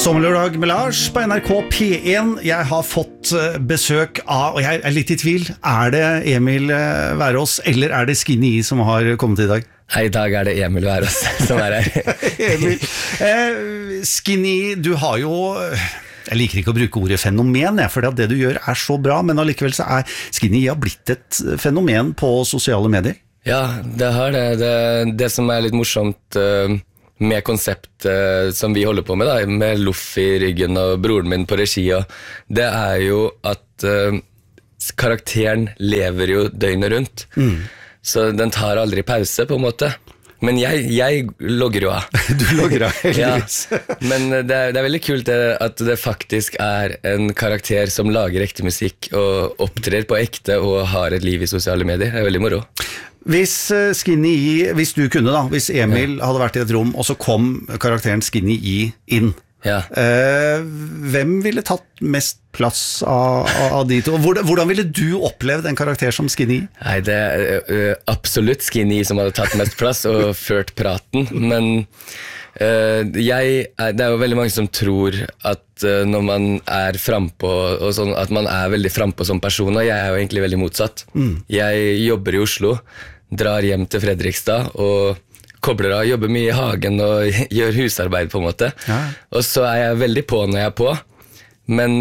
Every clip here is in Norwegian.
Sommerlørdag med Lars på NRK P1. Jeg har fått besøk av, og jeg litt i tvil, det Emil Wærås eller det Skinny som har kommet i dag? Hei, i dag det Emil Wærås som her. Emil, Skinny, du har jo... Jeg liker ikke å bruke ordet fenomen, for det du gjør så bra, men allikevel så Skinny har blitt et fenomen på sosiale medier. Ja, det har det. Det som litt morsomt med konseptet som vi holder på med, da, med Loff i ryggen og broren min på regi, det jo at karakteren lever jo døgnet rundt. Så den tar aldri pause, på en måte. Men jeg logger jo av. Du logger av, heldigvis. Ja, men det veldig kult at det faktisk en karakter som lager ekte musikk og opptrer på ekte og har et liv i sosiale medier. Det veldig moro. Hvis du kunne da, hvis Emil hadde vært i et rom, og så kom karakteren Skinny inn, hvem ville tatt mest plass av de to? Hvordan ville du oppleved en karakter som Skinny? Nei, det absolutt Skinny som hadde tatt mest plass og ført praten, men det jo veldig mange som tror at når man frempå og sånn, at man veldig frempå som person, og jeg jo egentlig veldig motsatt. Jeg jobber i Oslo, drar hjem til Fredrikstad og kobler av, jobber mye i hagen og gjør husarbeid på en måte. Og så jeg veldig på når jeg på, men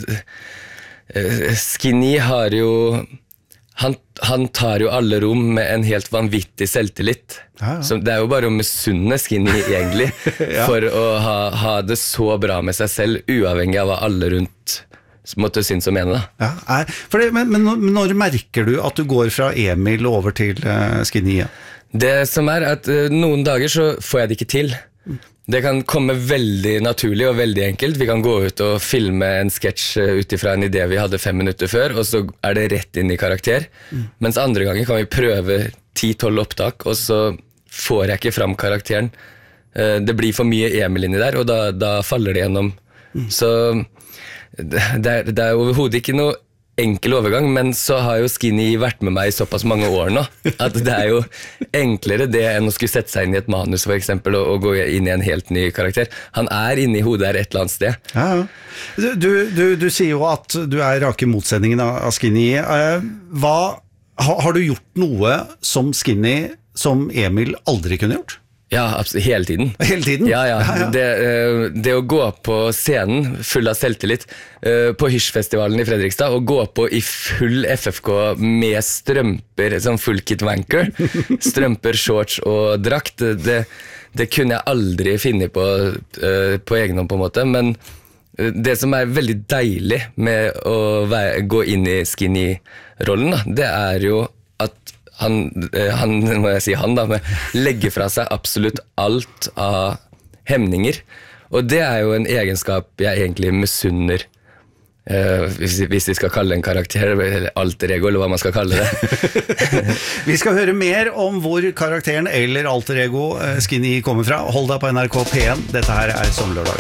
Skinny har jo han tar jo alle rom med en helt vanvittig selvtillit. Så det jo bare å misunne Skinny egentlig for å ha det så bra med seg selv, uavhengig av hva alle rundt måtte synes og mene da. Men når merker du at du går fra Emil over til Skinny? Det som at noen dager så får jeg det ikke til. Det kan komme veldig naturlig og veldig enkelt. Vi kan gå ut og filme en sketsj utifra en idé vi hadde 5 minutter før, og så det rett inn i karakter. Mens andre ganger kan vi prøve 10-12 opptak, og så får jeg ikke fram karakteren. Det blir for mye Emil inni der, og da faller det gjennom. Så det overhodet ikke noe enkel overgang, men så har jo Skinny vært med meg i såpass mange år nå, at det jo enklere det enn å skulle sette seg inn i et manus for eksempel, og gå inn i en helt ny karakter. Han inne i hodet et eller annet sted. Du sier jo at du rake motsendingen av Skinny. Har du gjort noe som Skinny som Emil aldri kunne gjort? Ja, hele tiden. Hele tiden? Ja. Det å gå på scenen full av selvtillit på Hyrsfestivalen i Fredrikstad, og gå på i full FFK med strømper, som full kit wanker, strømper, shorts og drakt, det kunne jeg aldri finne på egen hånd på en måte, men det som veldig deilig med å gå inn i Skinny-rollen, det jo at han må jeg si da, men legger fra seg absolutt alt av hemninger, og det jo en egenskap jeg egentlig misunner, hvis vi skal kalle en karakter, eller alter ego, eller hva man skal kalle det. Vi skal høre mer om hvor karakteren eller alter ego Skinny kommer fra. Hold deg på NRK P1, dette her Sommerlørdag.